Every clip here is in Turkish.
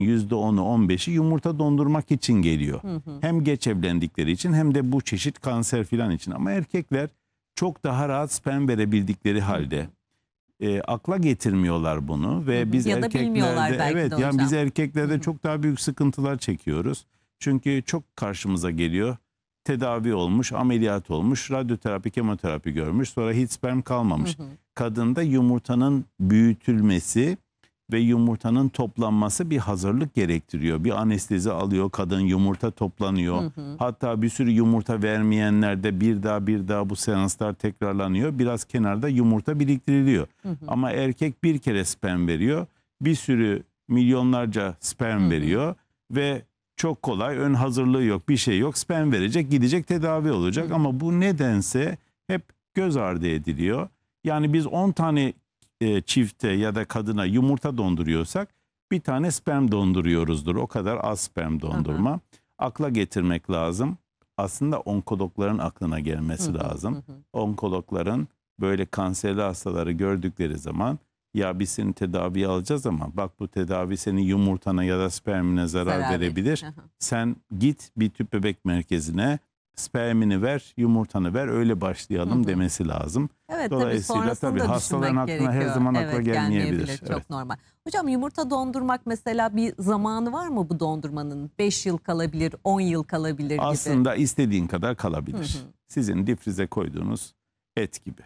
%10'u 15'i yumurta dondurmak için geliyor. Hem geç evlendikleri için hem de bu çeşit kanser filan için. Ama erkekler çok daha rahat sperm verebildikleri halde akla getirmiyorlar bunu ve biz Ya da bilmiyorlar erkeklerde belki evet de yani hocam. biz erkeklerde çok daha büyük sıkıntılar çekiyoruz. Çünkü çok karşımıza geliyor. Tedavi olmuş, ameliyat olmuş, radyoterapi, kemoterapi görmüş, sonra hiç sperm kalmamış. Kadında yumurtanın büyütülmesi ve yumurtanın toplanması bir hazırlık gerektiriyor. Bir anestezi alıyor, kadın yumurta toplanıyor. Hatta bir sürü yumurta vermeyenlerde bir daha bu seanslar tekrarlanıyor. Biraz kenarda yumurta biriktiriliyor. Ama erkek bir kere sperm veriyor, bir sürü milyonlarca sperm veriyor ve çok kolay, ön hazırlığı yok, bir şey yok. Sperm verecek, gidecek, tedavi olacak. Ama bu nedense hep göz ardı ediliyor. Yani biz 10 tane çifte ya da kadına yumurta donduruyorsak bir tane sperm donduruyoruzdur. O kadar az sperm dondurma. Akla getirmek lazım. Aslında onkologların aklına gelmesi lazım. Onkologların böyle kanserli hastaları gördükleri zaman ya biz seni tedaviye alacağız ama bak bu tedavi senin yumurtana ya da spermine zarar verebilir. Sen git bir tüp bebek merkezine, spermini ver, yumurtanı ver, öyle başlayalım demesi lazım. Evet, Dolayısıyla tabii hastaların aklına her zaman akla gelmeyebilir. Çok normal. Hocam yumurta dondurmak mesela bir zamanı var mı bu dondurmanın? 5 yıl kalabilir, 10 yıl kalabilir gibi. Aslında istediğin kadar kalabilir. Sizin difrize koyduğunuz et gibi.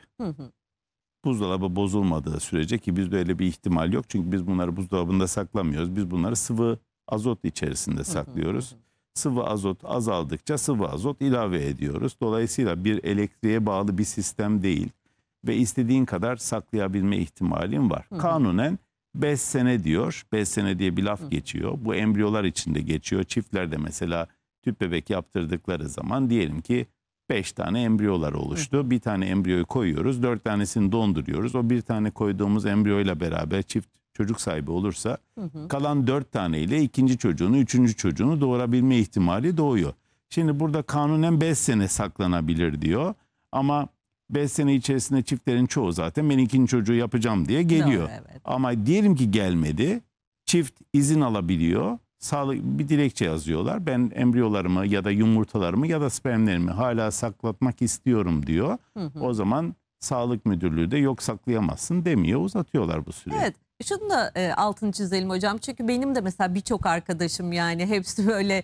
Buzdolabı bozulmadığı sürece, ki bizde öyle bir ihtimal yok. Çünkü biz bunları buzdolabında saklamıyoruz. Biz bunları sıvı azot içerisinde saklıyoruz. Sıvı azot azaldıkça sıvı azot ilave ediyoruz. Dolayısıyla bir elektriğe bağlı bir sistem değil. Ve istediğin kadar saklayabilme ihtimalin var. Kanunen 5 sene diyor. 5 sene diye bir laf geçiyor. Bu embriyolar için de geçiyor. Çiftlerde mesela tüp bebek yaptırdıkları zaman diyelim ki 5 tane embriyolar oluştu. Bir tane embriyoyu koyuyoruz. 4 tanesini donduruyoruz. O bir tane koyduğumuz embriyoyla beraber çift çocuk sahibi olursa kalan 4 taneyle ikinci çocuğunu, üçüncü çocuğunu doğurabilme ihtimali doğuyor. Şimdi burada kanunen 5 sene saklanabilir diyor. Ama 5 sene içerisinde çiftlerin çoğu zaten ben ikinci çocuğu yapacağım diye geliyor. Doğru, evet. Ama diyelim ki gelmedi. Çift izin alabiliyor. Bir dilekçe yazıyorlar. Ben embriyolarımı ya da yumurtalarımı ya da spermlerimi hala saklatmak istiyorum diyor. O zaman Sağlık Müdürlüğü de yok saklayamazsın demiyor. Uzatıyorlar bu süreyi. Evet. Şunu da altını çizelim hocam. Çünkü benim de mesela birçok arkadaşım, yani hepsi böyle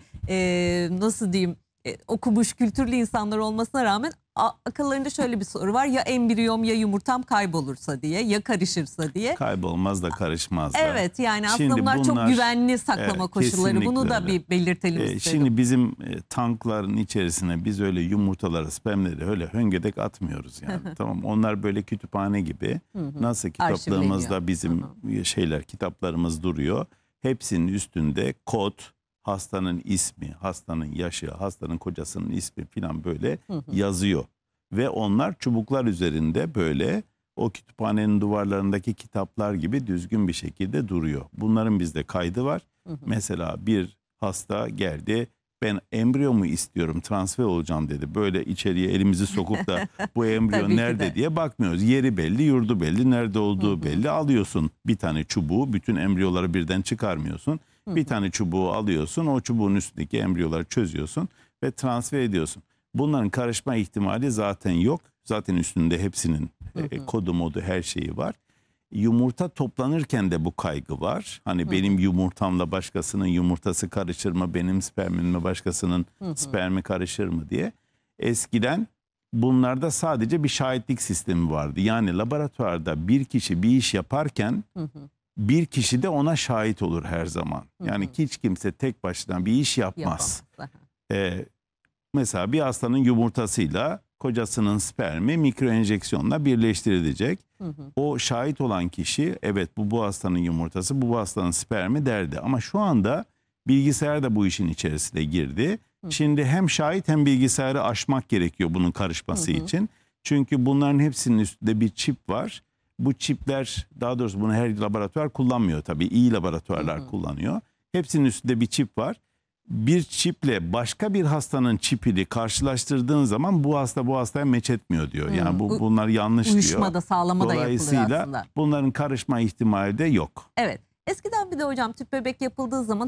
nasıl diyeyim, okumuş, kültürlü insanlar olmasına rağmen akıllarında şöyle bir soru var. Ya embriyom ya yumurtam kaybolursa diye, ya karışırsa diye. Kaybolmaz da karışmaz da. Evet, yani aslında Şimdi bunlar çok güvenli saklama koşulları. Bunu da öyle. bir belirtelim istedim. Şimdi bizim tankların içerisine biz öyle yumurtaları, spermleri öyle höngedek atmıyoruz yani. Tamam, onlar böyle kütüphane gibi. Nasıl kitaplığımızda bizim kitaplarımız duruyor. Hepsinin üstünde kod, hastanın ismi, hastanın yaşı, hastanın kocasının ismi falan böyle yazıyor. Ve onlar çubuklar üzerinde böyle o kütüphanenin duvarlarındaki kitaplar gibi düzgün bir şekilde duruyor. Bunların bizde kaydı var. Mesela bir hasta geldi, ben embriyomu istiyorum, transfer olacağım dedi. Böyle içeriye elimizi sokup da bu embriyo nerede diye bakmıyoruz. Yeri belli, yurdu belli, nerede olduğu belli. Alıyorsun bir tane çubuğu, bütün embriyoları birden çıkarmıyorsun. Bir tane çubuğu alıyorsun, o çubuğun üstündeki embriyoları çözüyorsun ve transfer ediyorsun. Bunların karışma ihtimali zaten yok. Zaten üstünde hepsinin kodu modu her şeyi var. Yumurta toplanırken de bu kaygı var. Hani benim yumurtamla başkasının yumurtası karışır mı? Benim spermimle başkasının spermi karışır mı diye. Eskiden bunlarda sadece bir şahitlik sistemi vardı. Yani laboratuvarda bir kişi bir iş yaparken bir kişi de ona şahit olur her zaman. Yani hiç kimse tek başına bir iş yapmaz. Mesela bir hastanın yumurtasıyla kocasının spermi mikroenjeksiyonla birleştirilecek. O şahit olan kişi evet bu hastanın yumurtası, bu hastanın spermi derdi. Ama şu anda bilgisayar da bu işin içerisine girdi. Şimdi hem şahit hem bilgisayarı aşmak gerekiyor bunun karışması için. Çünkü bunların hepsinin üstünde bir çip var. Bu çipler, daha doğrusu bunu her laboratuvar kullanmıyor tabii. İyi laboratuvarlar kullanıyor. Hepsinin üstünde bir çip var. Bir çiple başka bir hastanın çipini karşılaştırdığın zaman bu hasta bu hastaya meç etmiyor diyor. Yani bunlar yanlış diyor. Uyuşmada, sağlama da yapılır aslında. Dolayısıyla bunların karışma ihtimali de yok. Evet. Eskiden bir de hocam tüp bebek yapıldığı zaman